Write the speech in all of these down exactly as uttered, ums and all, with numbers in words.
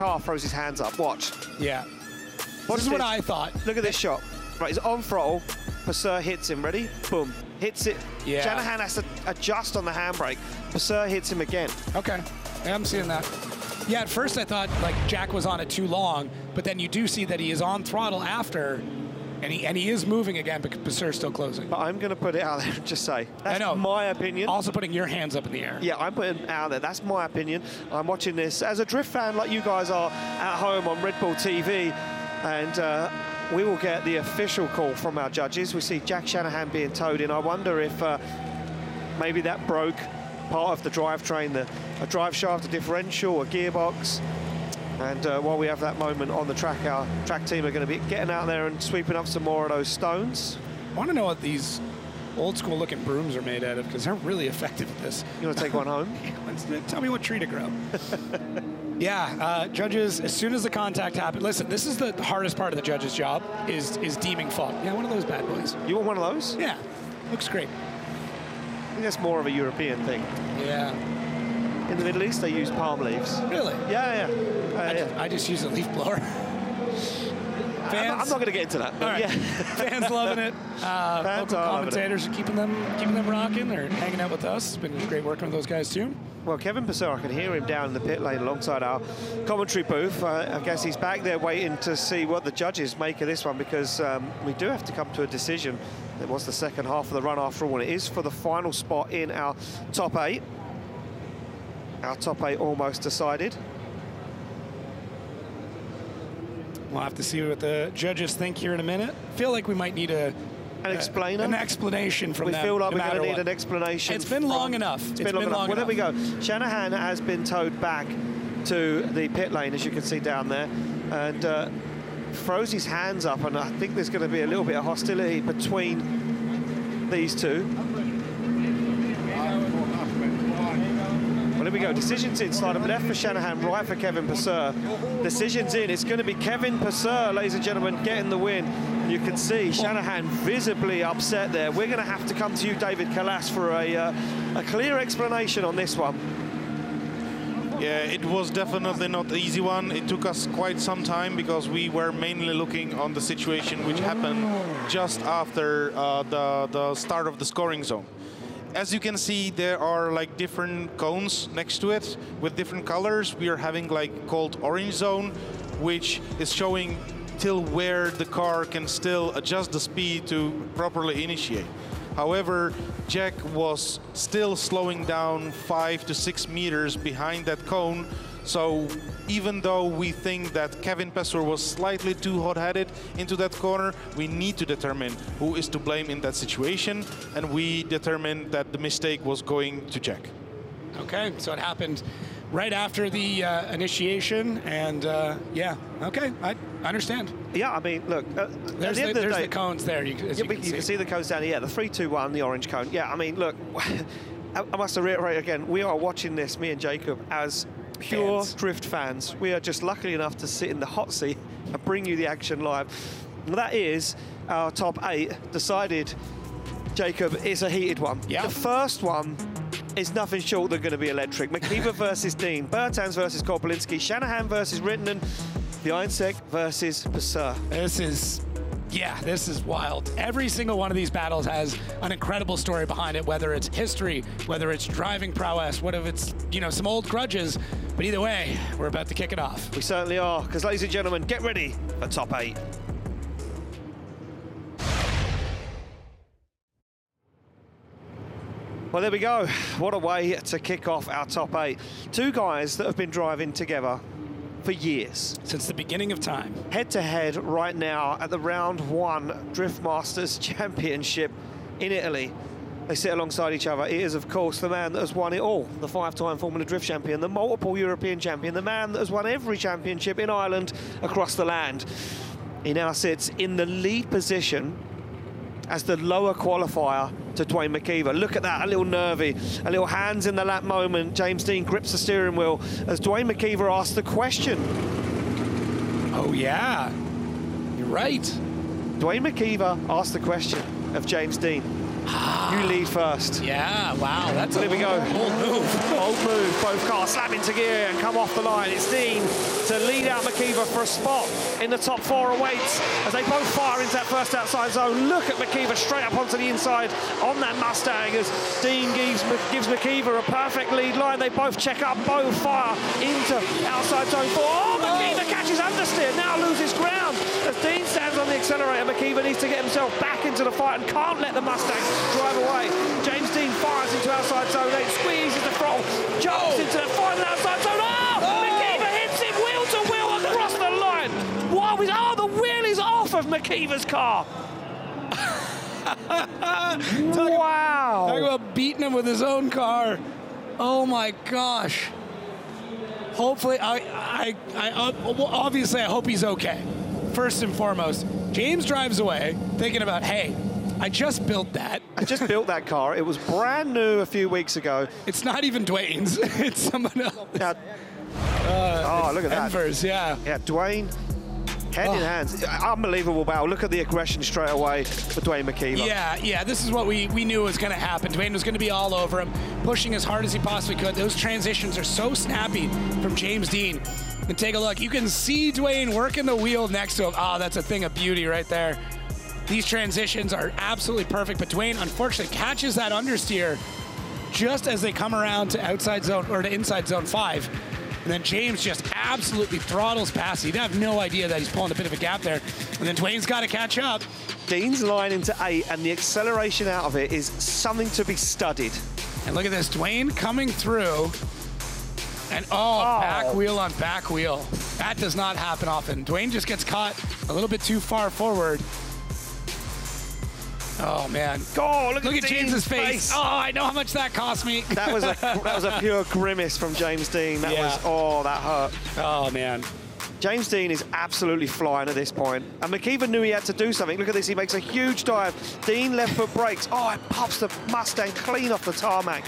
car throws his hands up. Watch. Yeah. Watch this is what I thought. Look at this shot. Right, he's on throttle. Purser hits him. Ready? Boom. Hits it. Yeah. Shanahan has to adjust on the handbrake. Purser hits him again. Okay. Yeah, I'm seeing that. Yeah, at first I thought like Jack was on it too long, but then you do see that he is on throttle after, and he and he is moving again, but Purser's still closing. But I'm going to put it out there and just say, that's I know. my opinion. Also putting your hands up in the air. Yeah, I'm putting it out there. That's my opinion. I'm watching this as a drift fan like you guys are at home on Red Bull T V, and uh, we will get the official call from our judges. We see Jack Shanahan being towed in. I wonder if uh, maybe that broke part of the drivetrain, the a drive shaft, a differential, a gearbox. And uh, while we have that moment on the track, our track team are going to be getting out there and sweeping up some more of those stones. I want to know what these old school looking brooms are made out of, because they're really effective at this. You want to take one home? Let's, tell me what tree to grow. Yeah, uh, judges, as soon as the contact happened, listen, this is the hardest part of the judge's job, is, is deeming fault. Yeah, one of those bad boys. You want one of those? Yeah, looks great. I think that's more of a European thing. Yeah. In the Middle East, they use palm leaves. Really? Yeah, yeah. Uh, I, yeah. Just, I just use a leaf blower. Fans, I'm not, not going to get into that. But all right. Yeah. Fans loving it. Uh, Fans local are commentators are keeping them keeping them rocking. They're hanging out with us. It's been great working with those guys too. Well, Kevin Purser, I can hear him down in the pit lane alongside our commentary booth. Uh, I guess he's back there waiting to see what the judges make of this one, because um, we do have to come to a decision. It was the second half of the run after all, and it is for the final spot in our top eight. Our top eight almost decided. We'll have to see what the judges think here in a minute. Feel like we might need a An explainer? Uh, an explanation from we them. feel like no we're going to need what. an explanation. It's been from, long enough. It's it's been, been long, enough. long Well, enough. there we go. Shanahan has been towed back to the pit lane, as you can see down there, and uh, throws his hands up, and I think there's going to be a little bit of hostility between these two. Well, here we go. Decisions in. Slide left for Shanahan, right for Kevin Purser. Decisions in. It's going to be Kevin Purser, ladies and gentlemen, getting the win. And you can see Shanahan visibly upset there. We're going to have to come to you, David Kalas, for a, uh, a clear explanation on this one. Yeah, it was definitely not the easy one. It took us quite some time, because we were mainly looking on the situation which happened just after uh, the, the start of the scoring zone. As you can see, there are like different cones next to it with different colors. We are having like called orange zone, which is showing till where the car can still adjust the speed to properly initiate. However, Jack was still slowing down five to six meters behind that cone. So even though we think that Kevin Purser was slightly too hot-headed into that corner, we need to determine who is to blame in that situation, and we determined that the mistake was going to Jack. Okay, so it happened right after the uh, initiation, and uh, yeah, okay, I understand. Yeah, I mean, look, uh, there's, the, the, the there's day, the cones there. You, as yeah, you, but can, you see. can see the cones down here. Yeah, the three two one, the orange cone. Yeah, I mean, look, I must reiterate again, we are watching this, me and Jacob, as pure fans. drift fans. We are just lucky enough to sit in the hot seat and bring you the action live. And that is our top eight decided, Jacob, it's a heated one. Yeah. The first one is nothing short than going to be electric. McKeever versus Dean, Bertans versus Korpolinski, Shanahan versus Rintonen, Wieniec versus Purser. This is, yeah, this is wild. Every single one of these battles has an incredible story behind it, whether it's history, whether it's driving prowess, whether it's, you know, some old grudges. But either way, we're about to kick it off. We certainly are, because ladies and gentlemen, get ready for top eight. Well, there we go. What a way to kick off our top eight. Two guys that have been driving together for years. Since the beginning of time. Head-to-head right now at the round one Drift Masters Championship in Italy. They sit alongside each other. It is, of course, the man that has won it all, the five-time Formula Drift champion, the multiple European champion, the man that has won every championship in Ireland across the land. He now sits in the lead position as the lower qualifier to Dwayne McKeever. Look at that, a little nervy, a little hands in the lap moment. James Dean grips the steering wheel as Dwayne McKeever asks the question. Oh, yeah, you're right. Dwayne McKeever asked the question of James Dean. You lead first. Yeah, wow, that's well, a here we go. bold move. Bold move, both cars slam into gear and come off the line. It's Dean to lead out McKeever for a spot in the top four awaits as they both fire into that first outside zone. Look at McKeever straight up onto the inside on that Mustang as Dean gives, gives McKeever a perfect lead line. They both check up, both fire into outside zone four. Oh, McKeever catches understeer, now loses ground as Dean stands on the accelerator. McKeever needs to get himself back into the fight and can't let the Mustang drive away. James Dean fires into outside zone eight, squeezes the throttle, jumps into the final outside zone. Oh, oh! McKeever hits him wheel to wheel across the line. What was, oh, the wheel is off of McKeever's car. talk, wow. Talk about beating him with his own car. Oh my gosh. Hopefully, I, I, I uh, well, obviously, I hope he's okay. First and foremost, James drives away thinking about, hey, I just built that. I just built that car. It was brand new a few weeks ago. It's not even Dwayne's. It's someone else. Now, uh, oh, look at Enver's, that. yeah. Yeah, Dwayne, hand oh. in hand. Unbelievable battle. Look at the aggression straight away for Dwayne McKeever. Yeah, yeah, this is what we, we knew was going to happen. Dwayne was going to be all over him, pushing as hard as he possibly could. Those transitions are so snappy from James Dean. And take a look. You can see Dwayne working the wheel next to him. Oh, that's a thing of beauty right there. These transitions are absolutely perfect, but Dwayne unfortunately catches that understeer just as they come around to outside zone or to inside zone five. And then James just absolutely throttles past. He'd have no idea that he's pulling a bit of a gap there. And then Dwayne's got to catch up. Dean's line into eight, and the acceleration out of it is something to be studied. And look at this, Dwayne coming through. And oh, oh, back wheel on back wheel. That does not happen often. Dwayne just gets caught a little bit too far forward. Oh man! Oh, look, look at, at James's face. face. Oh, I know how much that cost me. That was a that was a pure grimace from James Dean. That yeah. was oh, that hurt. Oh man! James Dean is absolutely flying at this point, and McKeever knew he had to do something. Look at this, he makes a huge dive. Dean left foot brakes. Oh, it pops the Mustang clean off the tarmac.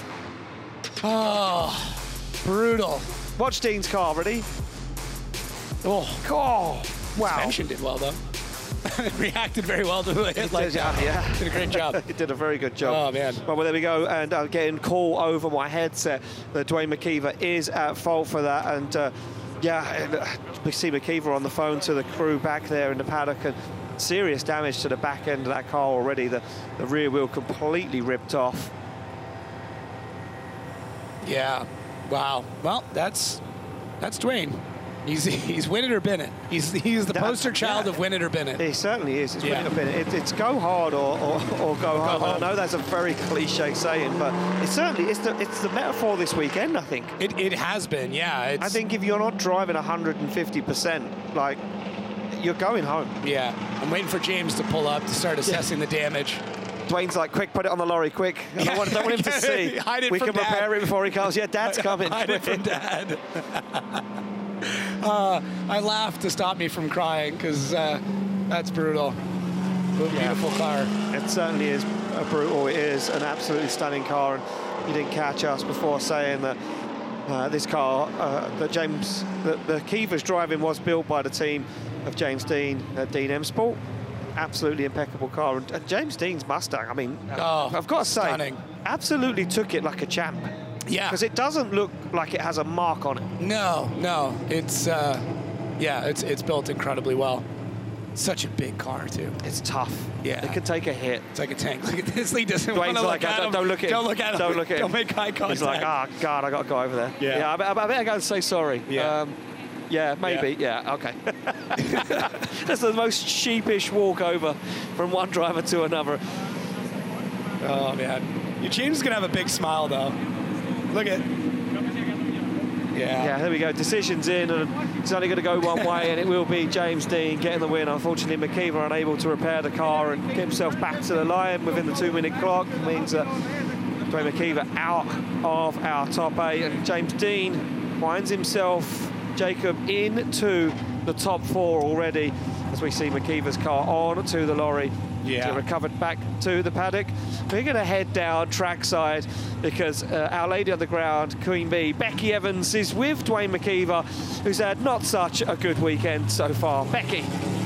Oh, brutal. Watch Dean's car, ready? Oh, oh wow. Suspension did well though. Reacted very well to it. Like did, yeah, yeah. Did a great job. It did a very good job. Oh, man. Well, well there we go. And I'm getting call over my headset that Dwayne McKeever is at fault for that. And, uh, yeah, we see McKeever on the phone to the crew back there in the paddock. And serious damage to the back end of that car already. The, the rear wheel completely ripped off. Yeah. Wow. Well, that's that's Dwayne. He's he's win it or bin it. He's he's the that, poster child yeah. of win it or bin it. He certainly is. It's yeah. win it or bin it. it. It's go hard or, or, or go, go home. home. I know that's a very cliche saying, but it certainly it's the it's the metaphor this weekend. I think it it has been. Yeah. It's, I think if you're not driving one hundred fifty percent, like you're going home. Yeah. I'm waiting for James to pull up to start assessing yeah. the damage. Dwayne's like, quick, put it on the lorry, quick. I don't, want, don't want him to see. Hide it we from can Dad. repair it before he comes. Yeah, Dad's coming. Hide it from Dad. Uh, I laughed to stop me from crying because uh, that's brutal. A beautiful car. It certainly is a brutal. It is an absolutely stunning car. And you didn't catch us before saying that uh, this car uh, that James, that the McKeever's driving was built by the team of James Dean, uh, Dean M Sport. Absolutely impeccable car. And, and James Dean's Mustang, I mean, oh, I've got to say, stunning. Absolutely took it like a champ. Yeah. Because it doesn't look like it has a mark on it. No, no. It's, uh, yeah, it's it's built incredibly well. Such a big car, too. It's tough. Yeah. It can take a hit. It's like a tank. Look at this. Lee doesn't want Dwayne's to like, look at don't, him. don't look at him. Don't look at him. Don't look at him. Don't make eye contact. He's like, oh, God, I got to go over there. Yeah. Yeah, I, bet, I better go and say sorry. Yeah. Um, yeah, maybe. Yeah, yeah okay. That's the most sheepish walkover from one driver to another. Oh, man. Your James is going to have a big smile, though. Look at Yeah. Yeah, there we go. Decision's in, and it's only going to go one way, and it will be James Dean getting the win. Unfortunately, McKeever unable to repair the car and get himself back to the line within the two-minute clock. It means that Dwayne McKeever out of our top eight, and James Dean finds himself, Jacob, into the top four already, as we see McKeever's car on to the lorry. Yeah. To recovered back to the paddock. We're going to head down trackside because uh, Our Lady on the Ground, Queen Bee, Becky Evans, is with Dwayne McKeever, who's had not such a good weekend so far. Becky.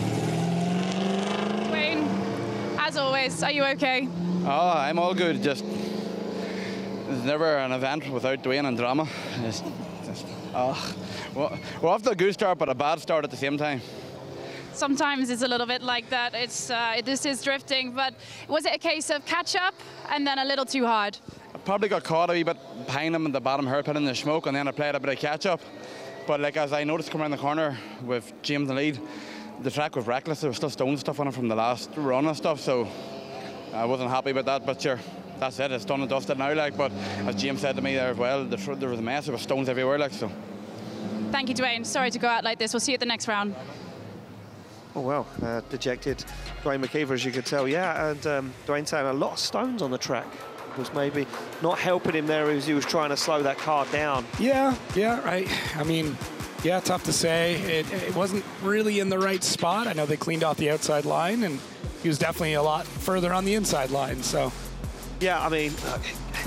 Dwayne, as always, are you okay? Oh, I'm all good. Just there's never an event without Dwayne and drama. It's, Just, oh, well, we're off to a good start, but a bad start at the same time. Sometimes it's a little bit like that. It's uh, this is drifting, but was it a case of catch up and then a little too hard? I probably got caught a wee bit behind him in the bottom hairpin in the smoke, and then I played a bit of catch up. But like as I noticed coming around the corner with James in the lead, the track was reckless. There was still stone stuff on it from the last run and stuff, so I wasn't happy about that. But sure, that's it. It's done and dusted now. Like, but as James said to me there as well, the, there was a mess. There was stones everywhere. Like, so. Thank you, Dwayne. Sorry to go out like this. We'll see you at the next round. Oh, well, uh, dejected Dwayne McKeever, as you could tell. Yeah, and um, Dwayne saying a lot of stones on the track was maybe not helping him there as he was trying to slow that car down. Yeah, yeah, right. I mean, yeah, tough to say. It, it wasn't really in the right spot. I know they cleaned off the outside line, and he was definitely a lot further on the inside line, so. Yeah, I mean, uh,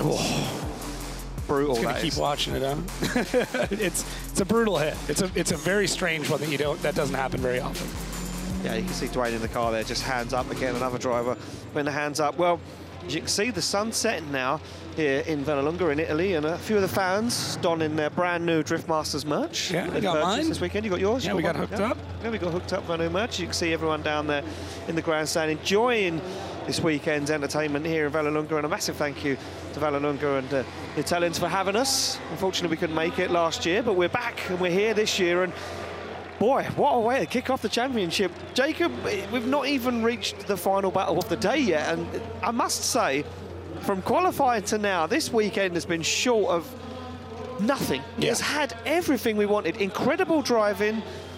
oh, brutal. Just gonna keep is. watching it, huh? it's it's a brutal hit. It's a it's a very strange one that you don't that doesn't happen very often. Yeah, you can see Dwayne in the car there, just hands up again, another driver putting the hands up. Well, as you can see, the sun's setting now here in Vallelunga in Italy, and a few of the fans donning their brand new Drift Masters merch. Yeah, I got mine. This weekend, you got yours? Yeah, you we got one? hooked yeah. up. Yeah, we got hooked up for new merch. You can see everyone down there in the grandstand enjoying this weekend's entertainment here in Vallelunga, and a massive thank you to Vallelunga and uh, the Italians for having us. Unfortunately, we couldn't make it last year, but we're back and we're here this year, and boy, what a way to kick off the championship. Jacob, we've not even reached the final battle of the day yet, and I must say, from qualifying to now, this weekend has been short of nothing. Yeah. It's had everything we wanted. Incredible driving.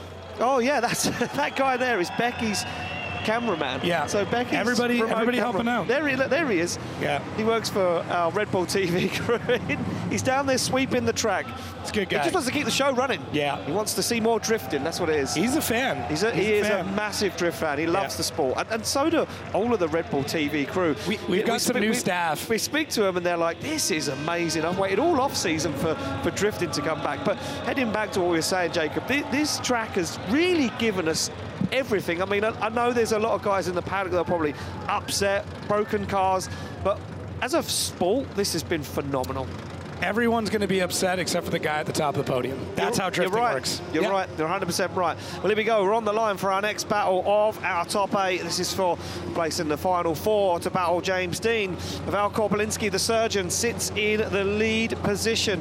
Oh yeah, that's that guy there is Becky's cameraman. Yeah. So Becky's everybody, remote everybody camera. helping out. There he, there he is. Yeah. He works for our Red Bull T V crew. He's down there sweeping the track. It's a good He guy. just wants to keep the show running. Yeah. He wants to see more drifting. That's what it is. He's a fan. He's a, He's he a is fan. a massive drift fan. He loves Yeah. the sport, and, and so do all of the Red Bull T V crew. We- we've got some new we, staff. We speak to them, and they're like, "This is amazing. I've waited all off season for for drifting to come back." But heading back to what we were saying, Jacob, this, this track has really given us everything. I mean, I, I know there's a lot of guys in the paddock that are probably upset, broken cars, but as a sport, this has been phenomenal. Everyone's going to be upset except for the guy at the top of the podium. That's You're- how drifting you're right. works. You're Yeah. right. You're one hundred percent right. Well, here we go. We're on the line for our next battle of our top eight. This is for place in the final four to battle James Dean. Val Korpolinski, the surgeon, sits in the lead position.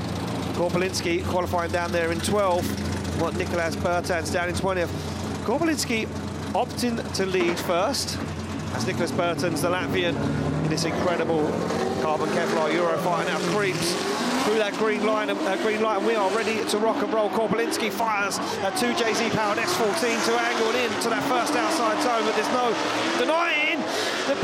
Korpolinski qualifying down there in twelfth. What Nicolas Bertans down in twentieth. Korpolinski opting to lead first, as Nicolas Bertans, the Latvian, in this incredible carbon Kevlar Eurofighter now creeps through that green line, uh, green light, and we are ready to rock and roll. Korpolinski fires a two J Z powered S fourteen to angle in to that first outside zone, but there's no denying the